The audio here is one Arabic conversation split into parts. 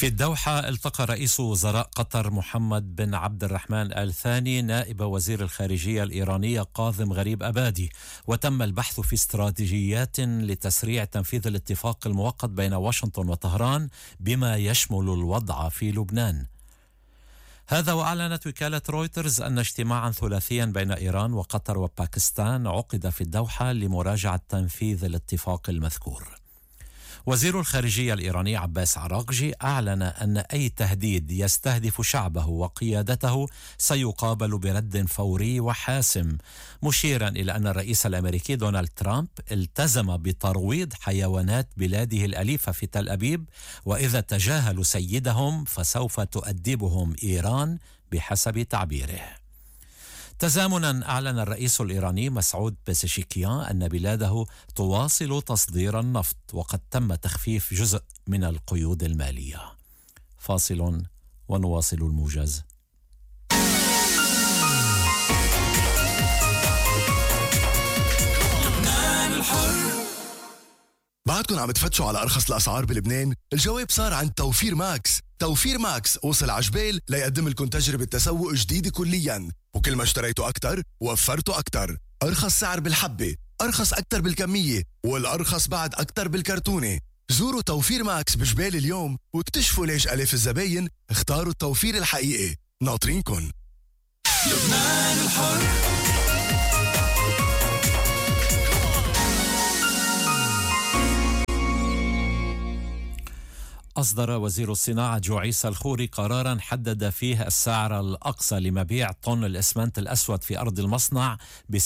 في الدوحة التقى رئيس وزراء قطر محمد بن عبد الرحمن آل ثاني نائب وزير الخارجية الإيرانية كاظم غريب أبادي، وتم البحث في استراتيجيات لتسريع تنفيذ الاتفاق المؤقت بين واشنطن وطهران بما يشمل الوضع في لبنان. هذا وأعلنت وكالة رويترز أن اجتماعا ثلاثيا بين إيران وقطر وباكستان عقد في الدوحة لمراجعة تنفيذ الاتفاق المذكور. وزير الخارجية الإيراني عباس عراقجي أعلن أن أي تهديد يستهدف شعبه وقيادته سيقابل برد فوري وحاسم، مشيرا إلى أن الرئيس الأمريكي دونالد ترامب التزم بترويض حيوانات بلاده الأليفة في تل أبيب، وإذا تجاهلوا سيدهم فسوف تؤدبهم إيران بحسب تعبيره. تزامنا أعلن الرئيس الإيراني مسعود بيزشكيان أن بلاده تواصل تصدير النفط، وقد تم تخفيف جزء من القيود المالية. فاصل ونواصل الموجز. بعدكم عم تفتشوا على أرخص الأسعار بلبنان؟ الجواب صار عند توفير ماكس. توفير ماكس وصل عجبال ليقدم لكم تجربة تسوق جديدة كلياً، وكل ما اشتريتوا أكتر وفرتوا أكتر. أرخص سعر بالحبة، أرخص أكتر بالكمية، والأرخص بعد أكتر بالكرتونة. زوروا توفير ماكس بجبال اليوم واكتشفوا ليش ألاف الزباين اختاروا التوفير الحقيقي. ناطرينكن. لبنان الحر. أصدر وزير الصناعة جوعيس الخوري قراراً حدد فيه السعر الأقصى لمبيع طن الإسمنت الأسود في أرض المصنع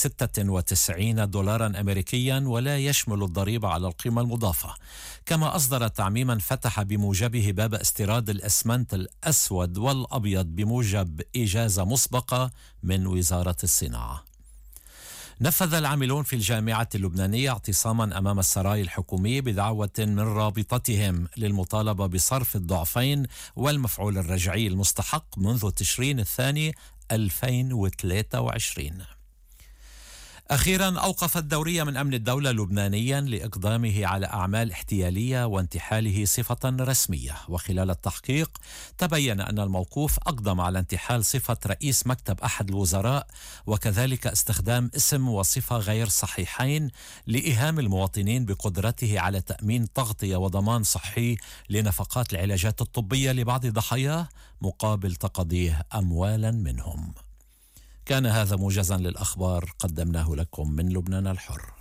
$96 أمريكياً، ولا يشمل الضريبة على القيمة المضافة. كما أصدر تعميماً فتح بموجبه باب استيراد الإسمنت الأسود والأبيض بموجب إجازة مسبقة من وزارة الصناعة. نفذ العاملون في الجامعة اللبنانية اعتصاما أمام السراي الحكومي بدعوة من رابطتهم للمطالبة بصرف الضعفين والمفعول الرجعي المستحق منذ تشرين الثاني 2023. أخيرا أوقف الدورية من أمن الدولة لبنانيا لإقدامه على أعمال احتيالية وانتحاله صفة رسمية، وخلال التحقيق تبين أن الموقوف أقدم على انتحال صفة رئيس مكتب أحد الوزراء، وكذلك استخدام اسم وصفة غير صحيحين لإيهام المواطنين بقدرته على تأمين تغطية وضمان صحي لنفقات العلاجات الطبية لبعض ضحاياه مقابل تقاضيه أموالا منهم. كان هذا موجزا للأخبار قدمناه لكم من لبنان الحر.